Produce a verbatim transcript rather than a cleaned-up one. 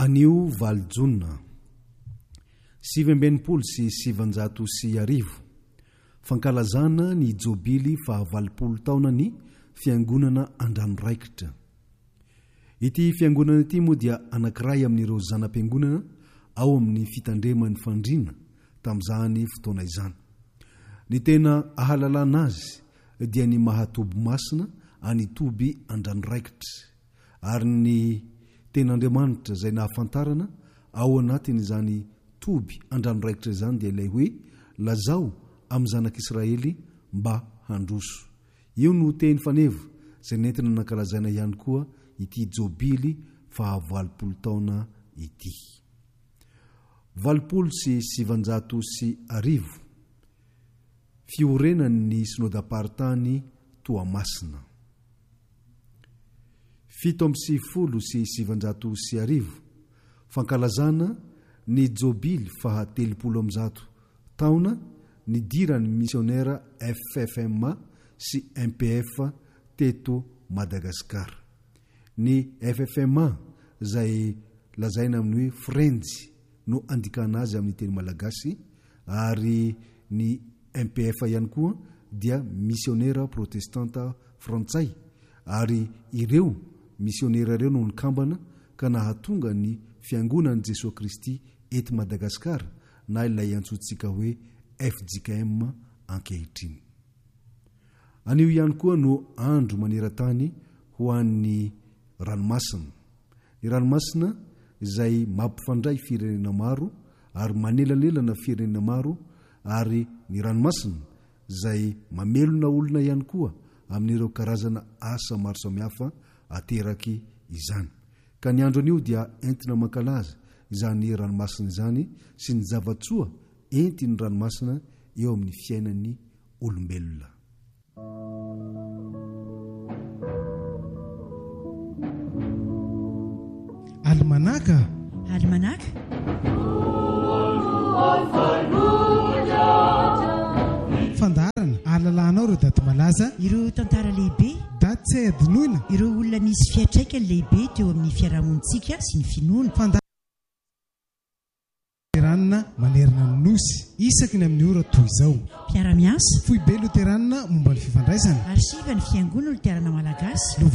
Anio valojona sivy ambenipolo sy sivanjato sy arivo fankalazana ny jobily fahavalopolo taona ny fiangonana Andranoraikitra. Ity fiangonana ity moa dia anankiray amin'ireo zanam-piangonana ao amin'ny fitandreman'ny fandriana tamin'izany fotoana izany. Ny tena ahalalana azy dia ny mahatoby masina any toby Andranoraikitra, ary ny ten'Andriamanitra izay nahafantarana ao anatin'izany toby Andranoraikitra izany dia ilay hoe lazao amin'ny zanak'Israely mba handroso. Io no teny fanevo izay nentina nankalazaina ihany koa ity jobily fahavalopolo taona ity. Valopolo sy sivanjato sy arivo fiorenan'ny synodam-paritany Toamasina. Fito amby sivifolo sy sivanjato sy arivo fankalazana ny jobily fahatelopolo amzato taona ny diran'ny misionnaire F F M A sy M P F teto Madagasikara. Ny F F M A izay lazaina amin'ny hoe Frenzy no andikana azy amin'ny teny malagasy, ary ny M P F ihany koa dia missionnaire protestanta frantsay, ary ireo missionnaire ireo no nikambana ka nahatonga ny fiangonan'i Jesosy Kristy eto Madagasikara, na ilay antsointsika hoe F J K M ankehitriny. Anio ihany koa no andro maneran-tany ho an'ny ranomasina. Ny ranomasina izay mampifandray firenena maro ary manelanelana firenena maro, ary ny ranomasina izay mamelona olona ihany koa amin'ireo karazana asa maro samihafa ateraky izany. Ka ny andro an'io dia entina mankalaza izany ranomasina izany sy ny zavatsoa entiny ranomasina eo amin'ny fiainan'ny olombelona. Almanaka Almanaka fandarana ahalalànao ireo daty malaza, ireo tantara lehibe, daty tsy adinoina, ireo olona nisy fiatraikany lehibe teo amin'ny fiarahamonitsika sy ny finoana. Luteranina manerana ny nosy isaky ny amin'ny ora toy izao. Mpiara-miasa Foibe Luteranina momba ny fifandraisana. Arsiva ny fiangonana Luterana Malagasy.